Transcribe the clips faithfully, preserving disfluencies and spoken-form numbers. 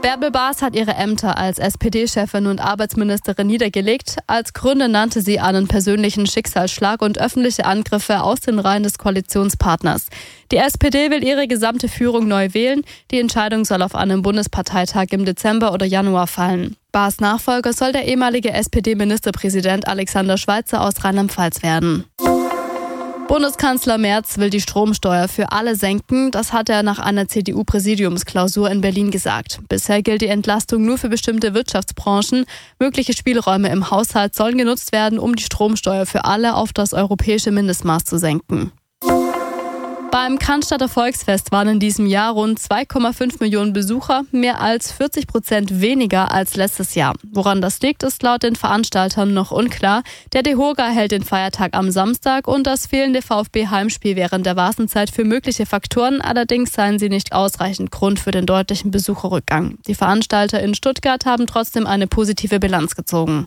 Bärbel Baas hat ihre Ämter als S P D-Chefin und Arbeitsministerin niedergelegt. Als Gründe nannte sie einen persönlichen Schicksalsschlag und öffentliche Angriffe aus den Reihen des Koalitionspartners. Die S P D will ihre gesamte Führung neu wählen. Die Entscheidung soll auf einem Bundesparteitag im Dezember oder Januar fallen. Baas' Nachfolger soll der ehemalige S P D-Ministerpräsident Alexander Schweitzer aus Rheinland-Pfalz werden. Bundeskanzler Merz will die Stromsteuer für alle senken. Das hat er nach einer C D U-Präsidiumsklausur in Berlin gesagt. Bisher gilt die Entlastung nur für bestimmte Wirtschaftsbranchen. Mögliche Spielräume im Haushalt sollen genutzt werden, um die Stromsteuer für alle auf das europäische Mindestmaß zu senken. Beim Cannstatter Volksfest waren in diesem Jahr rund zwei Komma fünf Millionen Besucher, mehr als vierzig Prozent weniger als letztes Jahr. Woran das liegt, ist laut den Veranstaltern noch unklar. Der DEHOGA hält den Feiertag am Samstag und das fehlende VfB-Heimspiel während der Wartezeit für mögliche Faktoren. Allerdings seien sie nicht ausreichend Grund für den deutlichen Besucherrückgang. Die Veranstalter in Stuttgart haben trotzdem eine positive Bilanz gezogen.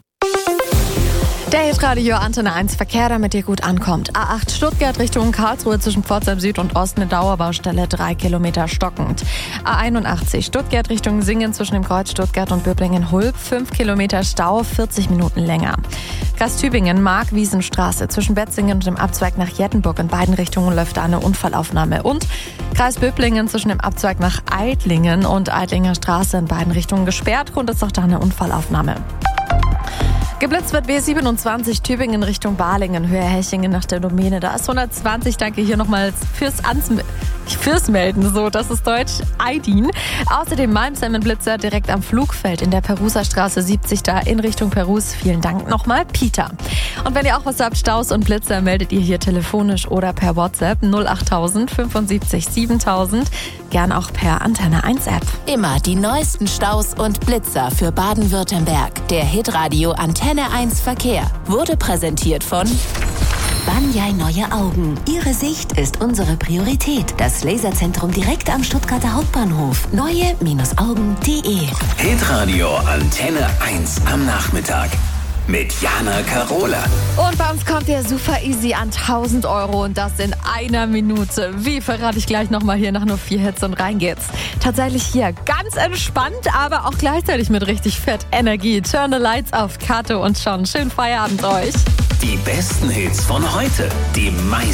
Der Hitradio Antenne eins Verkehr, damit ihr gut ankommt. A acht Stuttgart Richtung Karlsruhe zwischen Pforzheim Süd und Ost eine Dauerbaustelle, drei Kilometer stockend. A einundachtzig Stuttgart Richtung Singen zwischen dem Kreuz Stuttgart und Böblingen-Hulb, fünf Kilometer Stau, vierzig Minuten länger. Kreis Tübingen, Mark-Wiesenstraße zwischen Betzingen und dem Abzweig nach Jettenburg, in beiden Richtungen läuft da eine Unfallaufnahme. Und Kreis Böblingen zwischen dem Abzweig nach Eidlingen und Eidlinger Straße, in beiden Richtungen gesperrt. Grund ist auch da eine Unfallaufnahme. Geblitzt wird B siebenundzwanzig Tübingen Richtung Balingen, Höhe Hechingen nach der Domäne. Da ist hundertzwanzig, danke hier nochmal fürs, Ansm- fürs Melden, so, das ist Deutsch, Aidin. Außerdem Malmsemmel-Blitzer direkt am Flugfeld in der Peruser Straße siebzig, da in Richtung Perus. Vielen Dank nochmal, Peter. Und wenn ihr auch was habt, Staus und Blitzer, meldet ihr hier telefonisch oder per WhatsApp null achttausend fünfundsiebzig siebentausend, gern auch per Antenne eins App. Immer die neuesten Staus und Blitzer für Baden-Württemberg. Der Hitradio Antenne eins Verkehr wurde präsentiert von Banyai Neue Augen. Ihre Sicht ist unsere Priorität. Das Laserzentrum direkt am Stuttgarter Hauptbahnhof. neue Augen punkt de. Hitradio Antenne eins am Nachmittag. Mit Jana Karola. Und bei uns kommt der super easy an tausend Euro und das in einer Minute. Wie, verrate ich gleich nochmal hier nach nur vier Hits und rein geht's. Tatsächlich hier ganz entspannt, aber auch gleichzeitig mit richtig fett Energie. Turn the Lights auf, Kato und Sean. Schönen Feierabend euch. Die besten Hits von heute. Die meisten